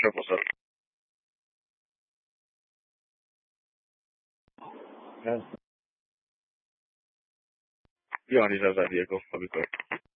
triple. Yeah. You don't need to have that vehicle. I'll be quick.